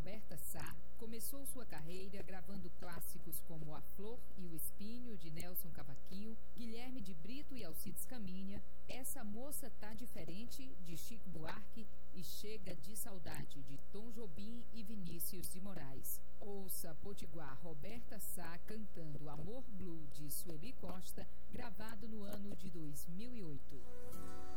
Roberta Sá começou sua carreira gravando clássicos como A Flor e o Espinho, de Nelson Cavaquinho, Guilherme de Brito e Alcides Caminha, Essa Moça Tá Diferente, de Chico Buarque, e Chega de Saudade, de Tom Jobim e Vinícius de Moraes. Ouça Potiguar Roberta Sá cantando Amor Blue, de Sueli Costa, gravado no ano de 2008.